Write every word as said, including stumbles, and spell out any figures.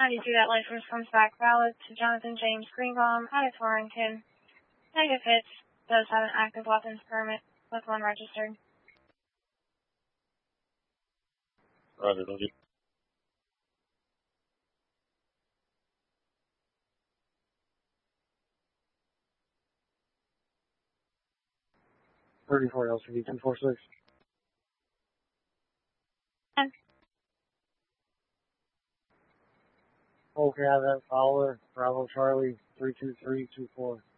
ninety-two, that license comes back valid to Jonathan James Greenbaum out of Torrington. Negative hits, does have an active weapons permit with one registered. Roger, thank you. thirty-four L C D two four six. ten. Okay, I have that Fowler, Bravo Charlie, three two three two four.